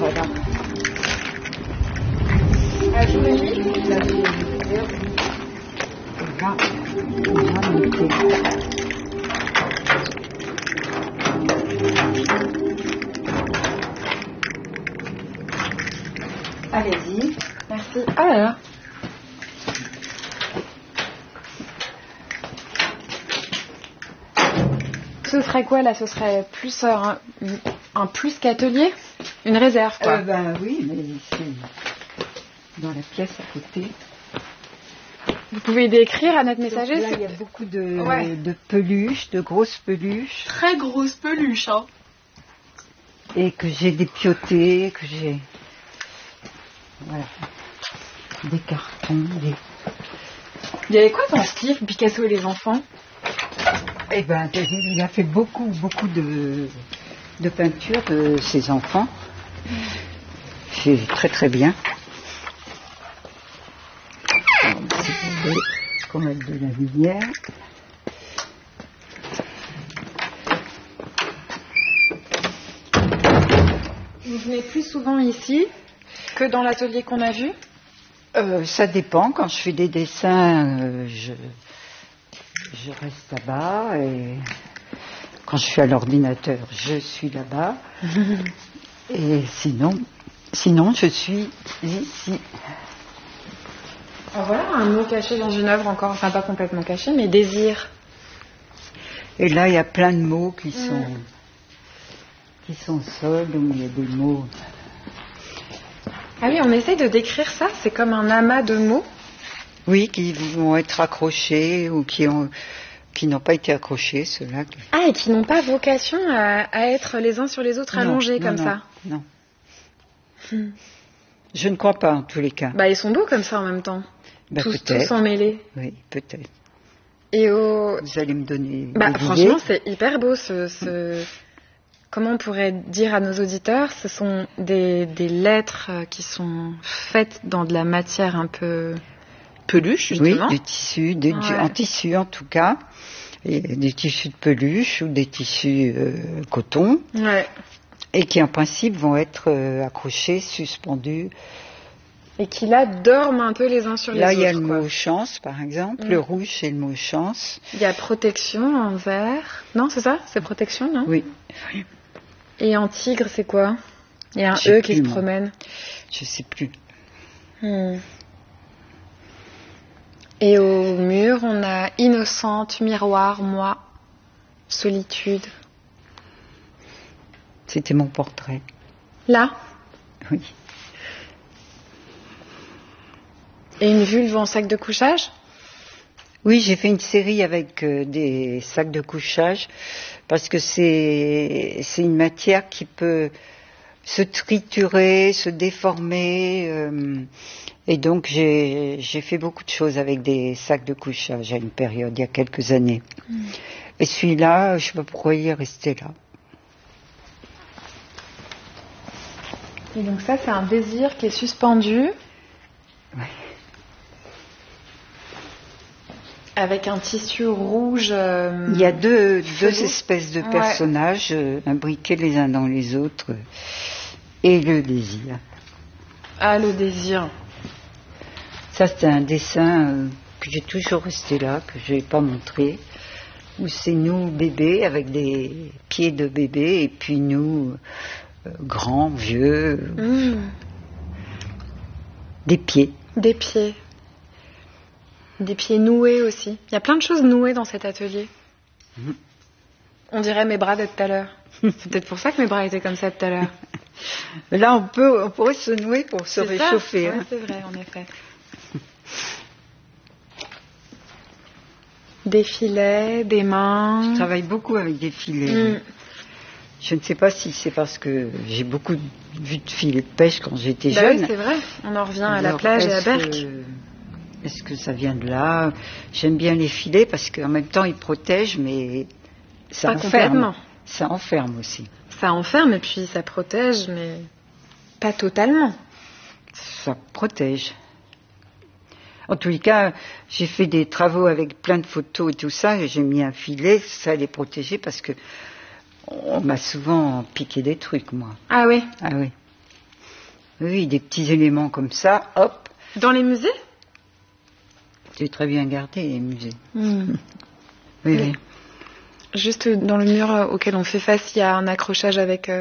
voilà. La jolie. On va monter. Allez-y. Merci. Ah là là. Ce serait quoi là? Ce serait plus un plus qu'atelier? Une réserve quoi? Ben oui, mais c'est dans la pièce à côté. Vous pouvez décrire à notre messager? Donc là, il y a beaucoup de peluches, de grosses peluches. Très grosse peluche, hein. Et que j'ai dépioté, que j'ai... Voilà. Des cartons, des... Il y avait quoi dans ce livre, Picasso et les enfants? Eh ben, il a fait beaucoup de peintures de ses enfants. C'est très très bien. Qu'on mette de la lumière. Vous venez plus souvent ici que dans l'atelier qu'on a vu? Ça dépend. Quand je fais des dessins, je reste là-bas. Et quand je suis à l'ordinateur, je suis là-bas. Et sinon, je suis ici. Alors voilà un mot caché dans une œuvre encore, enfin pas complètement caché, mais désir. Et là, il y a plein de mots qui sont seuls, où il y a des mots. Ah oui, on essaye de décrire ça, c'est comme un amas de mots. Oui, qui vont être accrochés ou qui n'ont pas été accrochés, ceux-là. Ah, et qui n'ont pas vocation à être les uns sur les autres allongés comme ça. Non. Je ne crois pas, en tous les cas. Bah, ils sont beaux comme ça en même temps. Tous emmêlés. Oui, peut-être. Et vous allez me donner des franchement, idées. c'est hyper beau Comment on pourrait dire à nos auditeurs, ce sont des lettres qui sont faites dans de la matière un peu peluche, justement. Oui, du tissu, en tissu en tout cas. Et des tissus de peluche ou des tissus coton. Ouais. Et qui en principe vont être accrochés, suspendus. Et qui là dorment un peu les uns sur les autres. Là, il y a le mot chance, par exemple. Le rouge, c'est le mot chance. Il y a protection en vert. Non, c'est ça? C'est protection, non? Oui. Et en tigre, c'est quoi? Il y a un E qui se promène. Je sais plus. Et au mur, on a innocente, miroir, moi, solitude. C'était mon portrait. Là? Oui. Et une vulve en sac de couchage? Oui, j'ai fait une série avec des sacs de couchage parce que c'est une matière qui peut se triturer, se déformer. Et donc j'ai fait beaucoup de choses avec des sacs de couchage à une période, il y a quelques années. Et celui-là, je ne sais pas pourquoi il est resté là. Et donc ça, c'est un désir qui est suspendu. Oui. Avec un tissu rouge. Il y a deux espèces de personnages imbriqués les uns dans les autres. Et le désir. Ah, le désir. Ça, c'est un dessin que j'ai toujours resté là, que je n'ai pas montré. Où c'est nous, bébés, avec des pieds de bébé, et puis nous, grands, vieux. Des pieds. Des pieds. Des pieds noués aussi. Il y a plein de choses nouées dans cet atelier. On dirait mes bras de tout à l'heure. C'est peut-être pour ça que mes bras étaient comme ça tout à l'heure. Là, on pourrait se nouer pour se réchauffer. Ouais, c'est vrai, en effet. Des filets, des mains. Je travaille beaucoup avec des filets. Je ne sais pas si c'est parce que j'ai beaucoup vu de filets de pêche quand j'étais jeune. Oui, c'est vrai. On en revient à la plage et à Berck. Est-ce que ça vient de là? J'aime bien les filets parce qu'en même temps ils protègent, mais ça enferme. Ça enferme aussi. Ça enferme et puis ça protège, mais pas totalement. Ça protège. En tous les cas, j'ai fait des travaux avec plein de photos et tout ça, et j'ai mis un filet, ça les protégeait parce que on m'a souvent piqué des trucs, moi. Ah oui? Ah oui. Oui, des petits éléments comme ça, hop. Dans les musées? C'est très bien gardé, les musées. Mm. Oui, oui. Juste dans le mur auquel on fait face, il y a un accrochage avec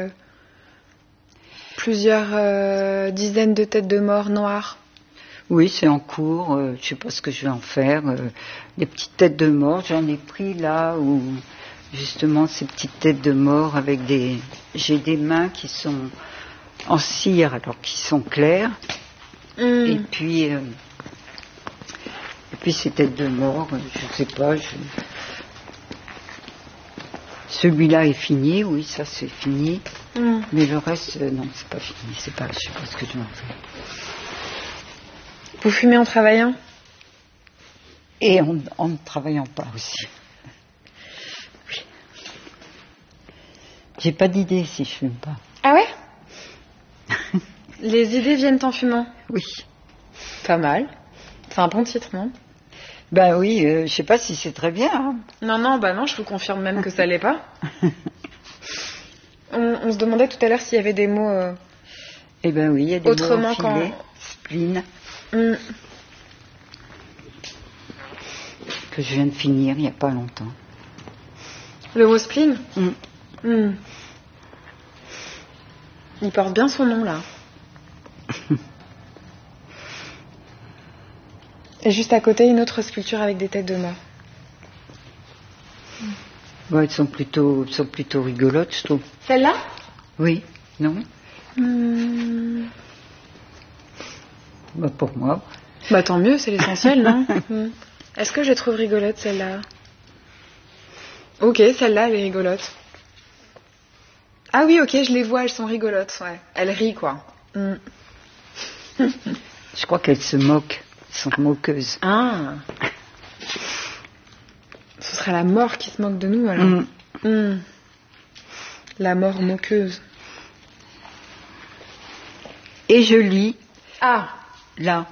plusieurs dizaines de têtes de mort noires. Oui, c'est en cours. Je ne sais pas ce que je vais en faire. Les petites têtes de mort, j'en ai pris là où justement ces petites têtes de mort avec des... J'ai des mains qui sont en cire, alors qui sont claires. Et puis ces têtes de mort, je ne sais pas. Celui-là est fini, oui, ça c'est fini. Mais le reste, non, c'est pas fini. Je sais pas ce que je vais en faire. Vous fumez en travaillant? Et en ne travaillant pas aussi. Oui. J'ai pas d'idée si je fume pas. Ah ouais? Les idées viennent en fumant? Oui. Pas mal. C'est un bon titre, non? Ben oui, je sais pas si c'est très bien. Hein. Non, je vous confirme même que ça l'est pas. On se demandait tout à l'heure s'il y avait des mots... Eh ben oui, il y a des autrement mots enfilés. Spleen. Que je viens de finir il n'y a pas longtemps. Le mot spleen? Il porte bien son nom, là. Et juste à côté, une autre sculpture avec des têtes de mort. Ouais, elles sont plutôt rigolotes, je trouve. Celle-là? Oui, non? Bah pour moi. Bah tant mieux, c'est l'essentiel, non? Est-ce que je les trouve rigolotes, celle-là? Ok, celle-là, elle est rigolote. Ah oui, ok, je les vois, elles sont rigolotes, ouais. Elles rient, quoi. Je crois qu'elles se moquent. Elles sont moqueuses. Ah. Ce sera la mort qui se moque de nous, alors. La mort moqueuse. Et je lis. Ah. Là.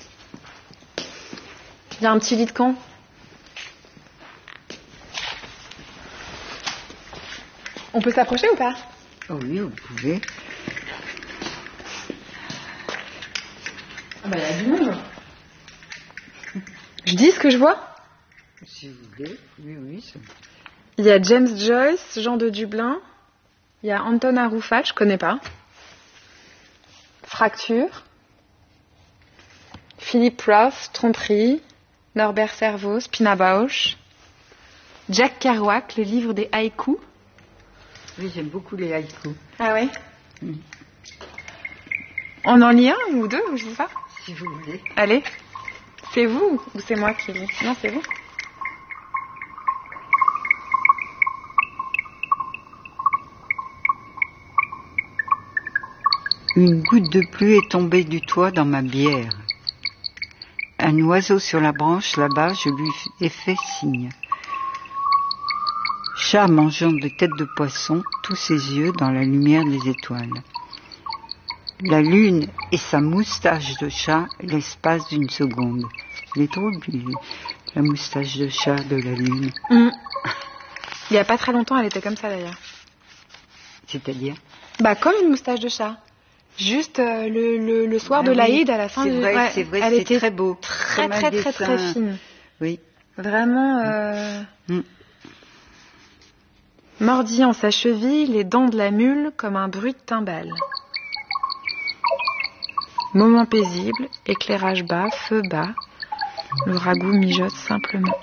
Il y a un petit lit de camp. On peut s'approcher ou pas? Oh oui, vous pouvez. Ah bah il y a du monde. Je dis ce que je vois? Si vous voulez, oui. Il y a James Joyce, Jean de Dublin. Il y a Anton Arufat, je connais pas. Fracture. Philippe Roth, Tromperie. Norbert Servos, Pina Bausch. Jack Kerouac, le livre des haïkus. Oui, j'aime beaucoup les haïkus. Ah ouais? On en lit un ou deux, ou je sais pas? Si vous voulez. Allez. C'est vous ou c'est moi qui lis? Non, c'est vous. Une goutte de pluie est tombée du toit dans ma bière. Un oiseau sur la branche là-bas, je lui ai fait signe. Chat mangeant des têtes de poisson, tous ses yeux dans la lumière des étoiles. La lune et sa moustache de chat, l'espace d'une seconde. Il est drôle, la moustache de chat de la lune. Il n'y a pas très longtemps, elle était comme ça d'ailleurs. C'est-à-dire? Bah comme une moustache de chat. Juste le soir de l'Aïd, à la fin du... Ouais, c'est vrai, elle c'est était très beau. Très fine. Oui. Vraiment... Mordillant en sa cheville, les dents de la mule comme un bruit de timbale. Moment paisible, éclairage bas, feu bas. Le ragoût mijote simplement.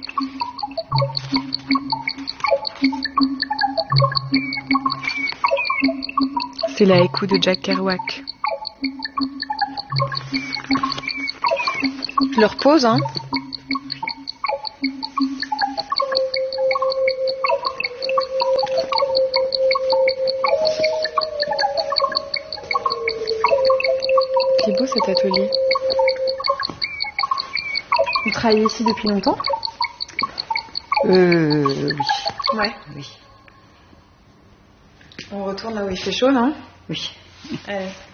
C'est l'haïku de Jack Kerouac. Je le repose, hein. C'est beau cet atelier. Vous travaillez ici depuis longtemps? Oui. Ouais. Oui. On retourne là où il fait chaud, non? Oui. Allez.